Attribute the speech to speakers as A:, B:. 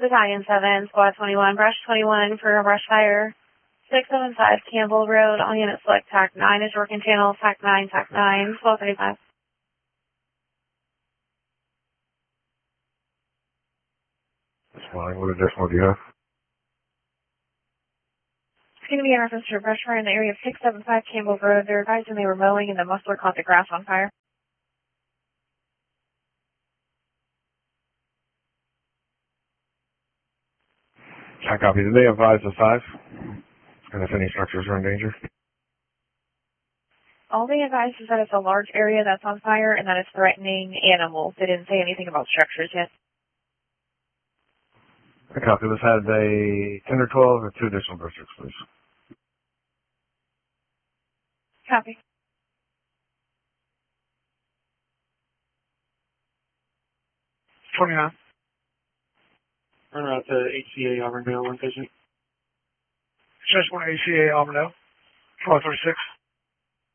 A: Battalion 7, Squad 21, Brush 21 for a brush fire. 675 Campbell Road, all units select TAC 9 is working channel, TAC 9, TAC 9, 1235.
B: That's fine. What additional do you have?
A: It's going to be in reference to a brush fire in the area of 675 Campbell Road. They're advising they were mowing and the muffler caught the grass on fire.
B: I copy. Did they advise the 5? And if any structures are in danger?
A: All they advised is that it's a large area that's on fire and that it's threatening animals. They didn't say anything about structures yet.
B: I copy. This had a 10 or 12 or 2 additional districts, please.
A: Copy.
C: Run out to HCA Auburndale, 1 patient.
D: Just 1 HCA Auburndale, 1236.